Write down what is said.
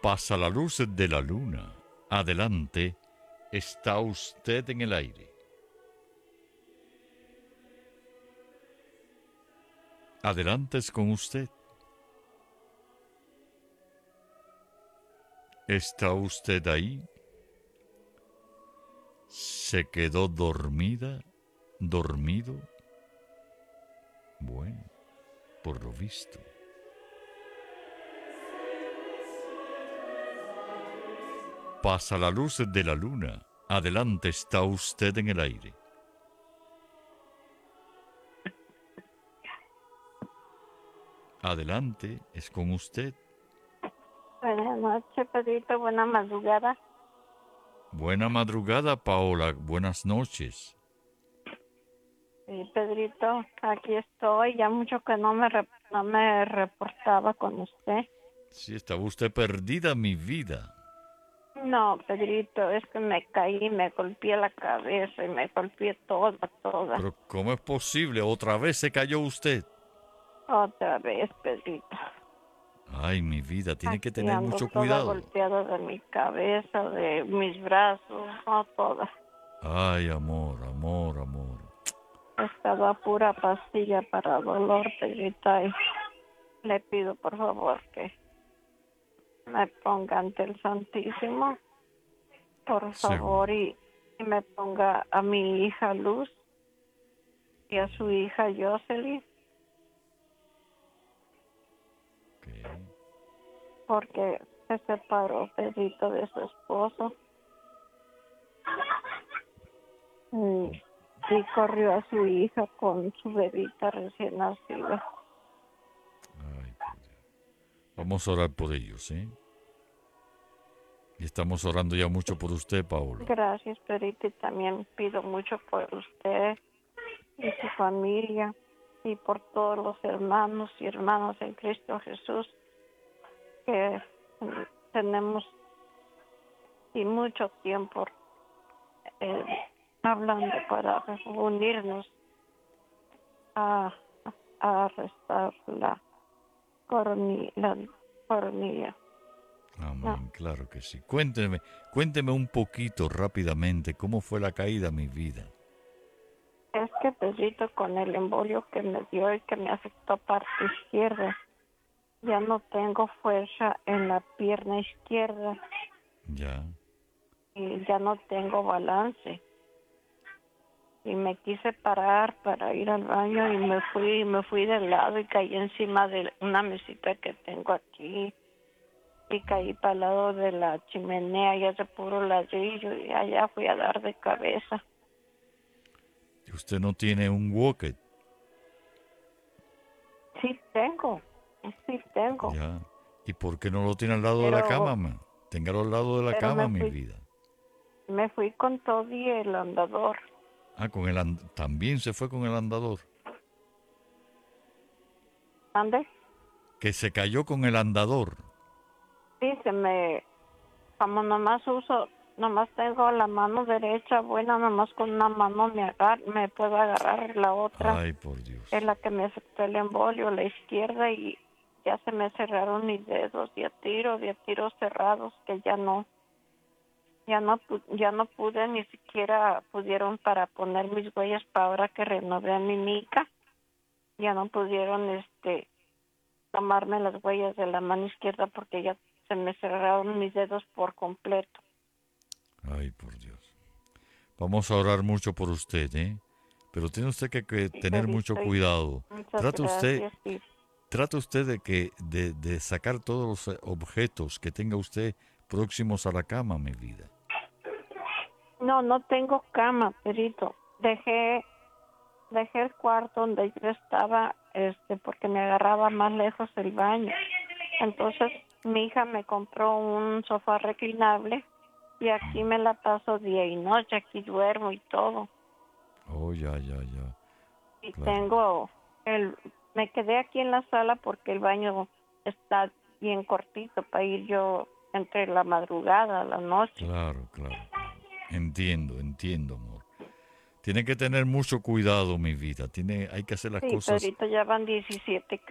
Pasa la luz de la luna. Adelante, está usted en el aire. Adelante es con usted. ¿Está usted ahí? ¿Se quedó dormida? ¿Dormido? Bueno, por lo visto. Pasa la luz de la luna. Adelante, está usted en el aire. Adelante, es con usted. Buenas noches, Pedrito. Buena madrugada. Buena madrugada, Paola. Buenas noches. Sí, Pedrito, aquí estoy. Ya mucho que no me reportaba con usted. Sí, estaba usted perdida, mi vida. No, Pedrito, es que me caí, me golpeé la cabeza y me golpeé toda. Pero ¿cómo es posible? ¿Otra vez se cayó usted? Otra vez, Pedrito. Ay, mi vida, tiene que Aquí tener ando mucho toda cuidado. golpeada de mi cabeza, de mis brazos, no toda. Ay, amor, amor, amor. Estaba pura pastilla para dolor, Pedrito, y le pido por favor que me ponga ante el Santísimo, por Seguro. favor, y me ponga a mi hija Luz y a su hija Jocelyn, Ok. porque se separó Pedrito de su esposo y corrió a su hija con su bebita recién nacida. Ay, por Dios. Vamos a orar por ellos, ¿eh? Y estamos orando ya mucho por usted, Paola. Gracias, Pedrito, y también pido mucho por usted y su familia y por todos los hermanos y hermanas en Cristo Jesús que tenemos y mucho tiempo eh, hablando para unirnos a, a arrestar la coronilla. No, Amén, claro que sí. Cuénteme un poquito rápidamente cómo fue la caída, mi vida. es que Pedrito, con el embolio que me dio y que me afectó parte izquierda, ya no tengo fuerza en la pierna izquierda Ya. y ya no tengo balance. Y me quise parar para ir al baño y me fui de lado y caí encima de una mesita que tengo aquí y caí para el lado de la chimenea y ese puro ladrillo y allá fui a dar de cabeza. ¿Y usted no tiene un walker? Sí tengo, sí tengo, Ya. ¿Y por qué no lo tiene al lado de la cama, pero ma? Téngalo al lado de la pero cama, mi vida. me fui con todo y el andador. Ah, también se fue con el andador. ¿Ande? Que se cayó con el andador. Sí, como nomás tengo la mano derecha buena, nomás con una mano me puedo agarrar, la otra Ay, por es Dios. la que me afectó el embolio, la izquierda, y ya se me cerraron mis dedos de a tiros cerrados que ya no pude, ni siquiera pudieron para poner mis huellas para ahora que renové mi mica, ya no pudieron tomarme las huellas de la mano izquierda porque ya se me cerraron mis dedos por completo. Ay, por Dios. Vamos a orar mucho por usted, ¿eh? Pero tiene usted que Y tener mucho Pedrito, y cuidado. muchas Trate usted, gracias. Y trate usted de sacar todos los objetos que tenga usted próximos a la cama, mi vida. no tengo cama, Pedrito. Dejé el cuarto donde yo estaba, porque me agarraba más lejos el baño. Entonces, mi hija me compró un sofá reclinable y aquí me la paso día y noche, aquí duermo y todo. Oh, ya, ya, ya. Y Claro, me quedé aquí en la sala porque el baño está bien cortito para ir yo entre la madrugada, la noche. claro, claro, claro. Entiendo, entiendo, amor. Tiene que tener mucho cuidado, mi vida. Hay que hacer las Sí, cosas. Pedrito, ya van 17